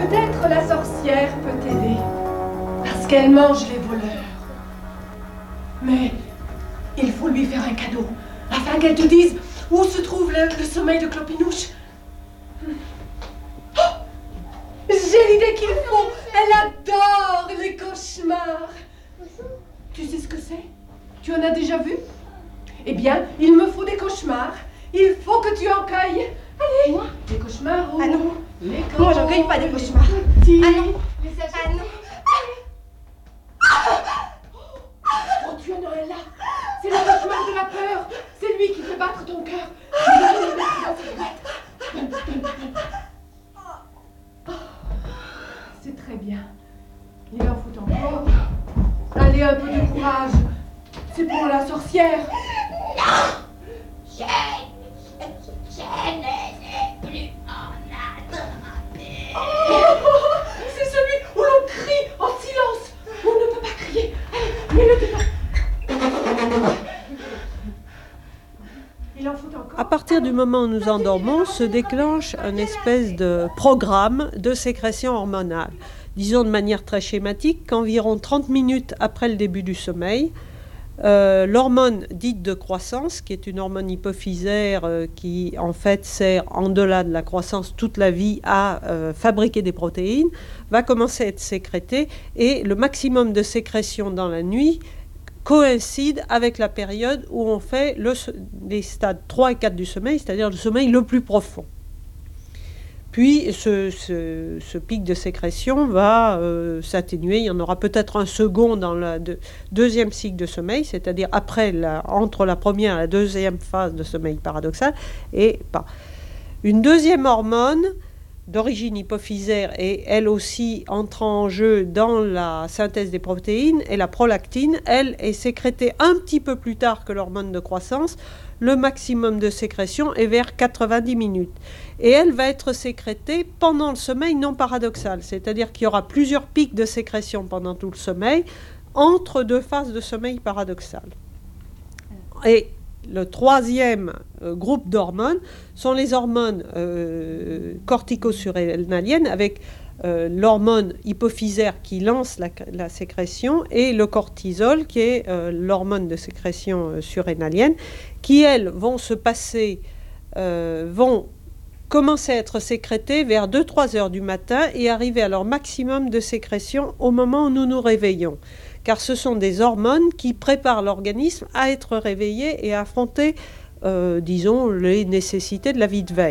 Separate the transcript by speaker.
Speaker 1: Peut-être la sorcière peut t'aider, parce qu'elle mange les voleurs. Mais il faut lui faire un cadeau, afin qu'elle te dise où se trouve le sommeil de Clopinouche. Oh, j'ai l'idée qu'il faut. Elle adore les cauchemars. Tu sais ce que c'est? Tu en as déjà vu? Eh bien, il me faut des cauchemars. Il faut que tu en cueilles. Allez, moi, des cauchemars.
Speaker 2: Ah non,
Speaker 1: les
Speaker 2: moi j'en cueille pas des cauchemars.
Speaker 1: Petits,
Speaker 2: Ah non,
Speaker 1: ah non. Oh, tu en as un là. C'est le cauchemar de la peur. C'est lui qui fait battre ton cœur. C'est très bien. Il en faut encore. Allez, un peu de courage. C'est pour la sorcière.
Speaker 3: Je n'ai plus en attraper.
Speaker 1: C'est celui où l'on crie en silence. On ne peut pas crier. Allez, mets-le dedans. Il en faut encore.
Speaker 4: À partir du moment où nous endormons, se déclenche une espèce de programme de sécrétion hormonale. Disons de manière très schématique qu'environ 30 minutes après le début du sommeil, l'hormone dite de croissance, qui est une hormone hypophysaire qui en fait sert en delà de la croissance toute la vie à fabriquer des protéines, va commencer à être sécrétée et le maximum de sécrétion dans la nuit coïncide avec la période où on fait les stades 3 et 4 du sommeil, c'est-à-dire le sommeil le plus profond. Puis ce pic de sécrétion va s'atténuer. Il y en aura peut-être un second dans le deuxième cycle de sommeil, c'est-à-dire entre la première et la deuxième phase de sommeil paradoxal. Et une deuxième hormone d'origine hypophysaire et elle aussi entrant en jeu dans la synthèse des protéines, et la prolactine, elle est sécrétée un petit peu plus tard que l'hormone de croissance. Le maximum de sécrétion est vers 90 minutes. Et elle va être sécrétée pendant le sommeil non paradoxal, c'est-à-dire qu'il y aura plusieurs pics de sécrétion pendant tout le sommeil, entre deux phases de sommeil paradoxal. Et le troisième groupe d'hormones sont les hormones corticosurrénaliennes, avec l'hormone hypophysaire qui lance la sécrétion et le cortisol qui est l'hormone de sécrétion surrénalienne, qui elles vont commencer à être sécrétées vers 2-3 heures du matin et arriver à leur maximum de sécrétion au moment où nous nous réveillons. Car ce sont des hormones qui préparent l'organisme à être réveillé et à affronter, disons, les nécessités de la vie de veille.